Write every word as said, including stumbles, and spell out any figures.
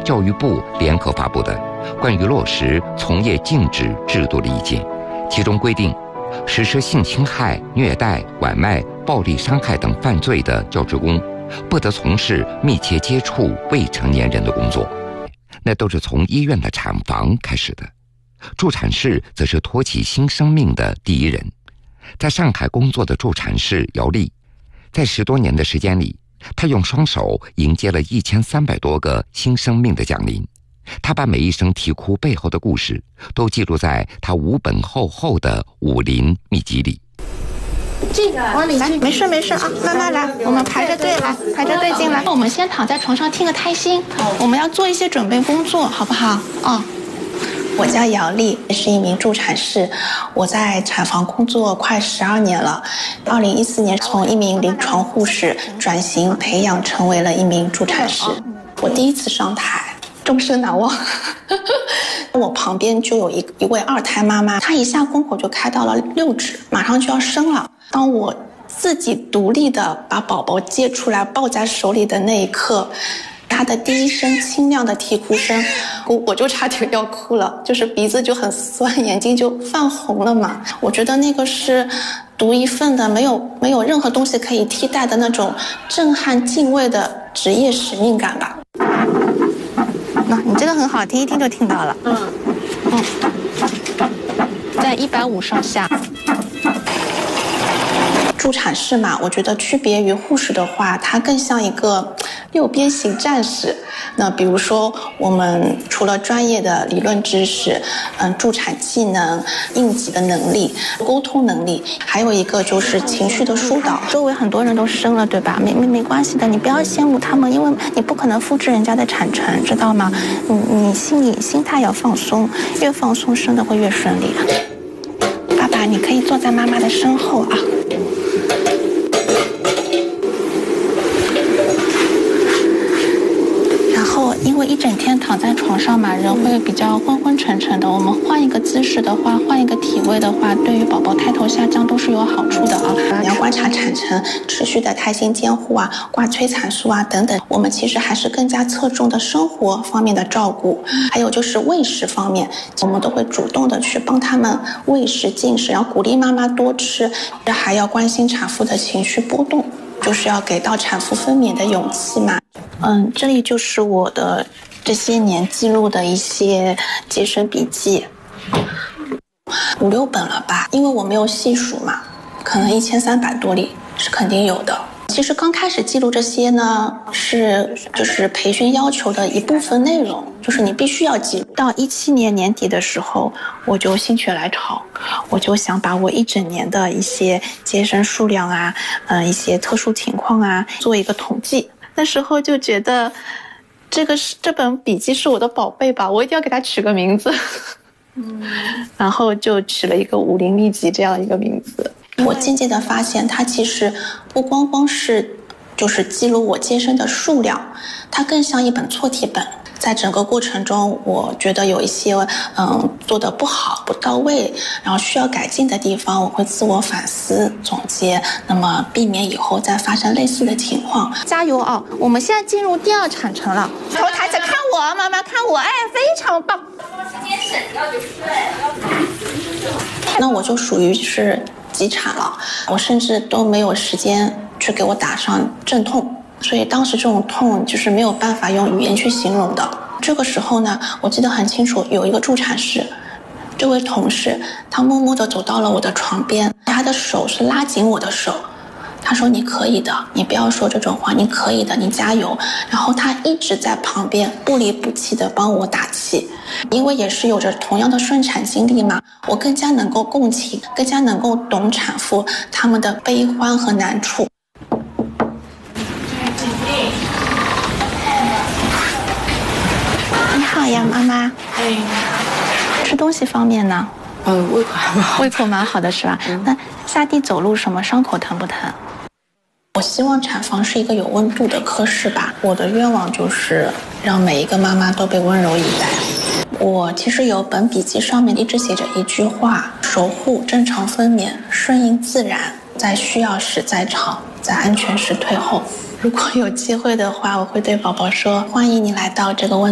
教育部联合发布的《关于落实从业禁止制度的意见》，其中规定，实施性侵害、虐待、拐卖、暴力伤害等犯罪的教职工，不得从事密切接触未成年人的工作。那都是从医院的产房开始的。助产士则是托起新生命的第一人。在上海工作的助产士姚丽，在十多年的时间里，她用双手迎接了一千三百多个新生命的降临。她把每一声啼哭背后的故事都记录在她五本厚厚的武林秘籍里。 这个往里来，没事没事啊，慢慢来，我们排着队来，排着队进来。我们先躺在床上听个胎心，我们要做一些准备工作，好不好？哦。 我叫姚丽，是一名助产士，我在产房工作快十二年了。二零一四年从一名临床护士转型培养成为了一名助产士。我第一次上台，终身难忘。我旁边就有一一位二胎妈妈，她一下宫口就开到了六指，马上就要生了。当我自己独立的把宝宝接出来抱在手里的那一刻，他的第一声清亮的啼哭声，我我就差点要哭了，就是鼻子就很酸，眼睛就泛红了嘛。我觉得那个是独一份的，没有没有任何东西可以替代的那种震撼敬畏的职业使命感吧。 那你这个很好听，一听就听到了。嗯嗯，在一百五上下。 助产士嘛，我觉得区别于护士的话，它更像一个六边形战士。那比如说，我们除了专业的理论知识，嗯，助产技能、应急的能力、沟通能力，还有一个就是情绪的疏导。 周围很多人都生了，对吧？没没没关系的，你不要羡慕他们，因为你不可能复制人家的产程，知道吗？你你心里心态要放松，越放松生的会越顺利。爸爸，你可以坐在妈妈的身后啊。因为一整天躺在床上嘛，人会比较昏昏沉沉的。我们换一个姿势的话，换一个体位的话，对于宝宝胎头下降都是有好处的啊。 你要观察产程、持续的胎心监护啊、挂催产素啊等等。我们其实还是更加侧重的生活方面的照顾，还有就是喂食方面，我们都会主动的去帮他们喂食、进食，然后鼓励妈妈多吃，还要关心产妇的情绪波动，就是要给到产妇分娩的勇气嘛。嗯，这里就是我的这些年记录的一些接生笔记，五六本了吧，因为我没有细数嘛，可能一千三百多里是肯定有的。其实刚开始记录这些呢，是就是培训要求的一部分内容，就是你必须要记录。 到一七年年底的时候，我就心血来潮，我就想把我一整年的一些接生数量啊，嗯、呃，一些特殊情况啊，做一个统计。那时候就觉得，这个是这本笔记是我的宝贝吧，我一定要给它取个名字。嗯，然后就取了一个武林秘籍这样一个名字。 我渐渐的发现，它其实不光光是就是记录我接生的数量，它更像一本错题本。在整个过程中，我觉得有一些嗯做得不好、不到位，然后需要改进的地方，我会自我反思总结，那么避免以后再发生类似的情况。 加油啊！我们现在进入第二产程了。头抬着看我，妈妈看我，哎，非常棒。 时间省掉就是对。那我就属于是急产了，我甚至都没有时间去给我打上镇痛。所以当时这种痛就是没有办法用语言去形容的。这个时候呢，我记得很清楚，有一个助产士，这位同事，他默默地走到了我的床边，他的手是拉紧我的手，他说：“你可以的，你不要说这种话，你可以的，你加油。”然后他一直在旁边不离不弃地帮我打气，因为也是有着同样的顺产经历嘛，我更加能够共情，更加能够懂产妇他们的悲欢和难处。 你好呀，妈妈。 哎， 吃东西方面呢？ 嗯，胃口还蛮好， 胃口蛮好的是吧？嗯、那下地走路什么伤口疼不疼？ 我希望产房是一个有温度的科室吧。我的愿望就是让每一个妈妈都被温柔以待。我其实有本笔记，上面一直写着一句话：守护正常分娩，顺应自然，在需要时在场，在安全时退后。如果有机会的话，我会对宝宝说：欢迎你来到这个温